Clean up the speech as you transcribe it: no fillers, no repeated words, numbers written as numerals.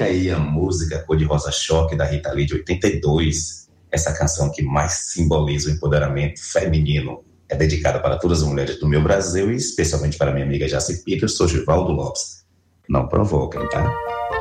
Coloca aí a música Cor de Rosa Choque, da Rita Lee, de 82. Essa canção que mais simboliza o empoderamento feminino. É dedicada para todas as mulheres do meu Brasil e especialmente para minha amiga Jaci Pica. Eu sou Givaldo Lopes. Não provoquem, tá?